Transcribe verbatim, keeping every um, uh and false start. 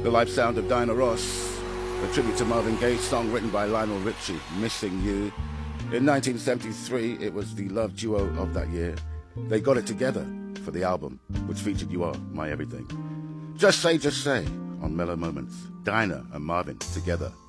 The live sound of Diana Ross, a tribute to Marvin Gaye, song written by Lionel Richie, Missing You. In nineteen seventy-three, it was the love duo of that year. They got it together for the album, which featured You Are My Everything. Just Say, Just Say on Mellow Moments. Dinah and Marvin together.